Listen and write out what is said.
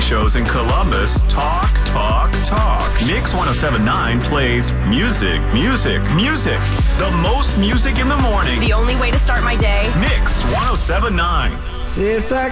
shows in Columbus talk, talk, talk. Mix 1079 plays music, music, music. The most music in the morning. The only way to start my day. Mix 1079. Tastes like